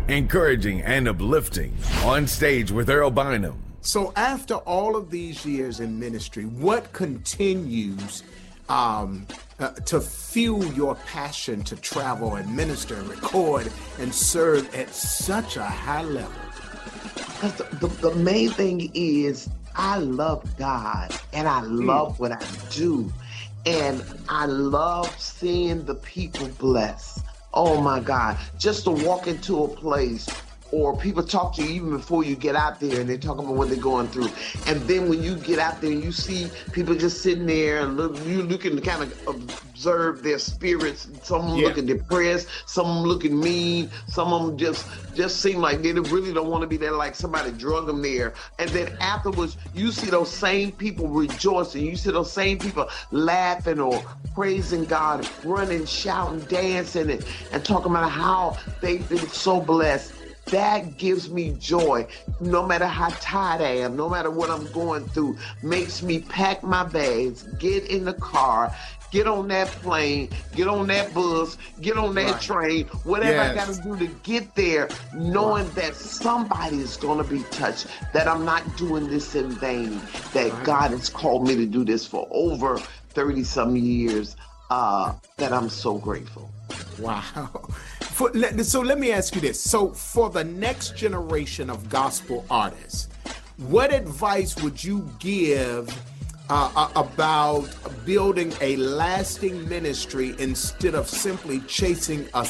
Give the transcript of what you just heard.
encouraging and uplifting. On Stage with Earl Bynum. So after all of these years in ministry, what continues to fuel your passion to travel and minister and record and serve at such a high level? The main thing is I love God and I love what I do. And I love seeing the people blessed. Oh my God, just to walk into a place or people talk to you even before you get out there and they talk about what they're going through. And then when you get out there and you see people just sitting there and you looking to kind of observe their spirits. Some of them looking depressed, some of them looking mean, some of them just seem like they really don't want to be there, like somebody drug them there. And then afterwards, you see those same people rejoicing. You see those same people laughing or praising God, running, shouting, dancing, and talking about how they've been so blessed. That gives me joy. No matter how tired I am, no matter what I'm going through, makes me pack my bags, get in the car, get on that plane, get on that bus, get on that train, whatever I got to do to get there, knowing that somebody is going to be touched, that I'm not doing this in vain, that God has called me to do this for over 30-some years, that I'm so grateful. Wow. So let me ask you this. So for the next generation of gospel artists, what advice would you give about building a lasting ministry instead of simply chasing a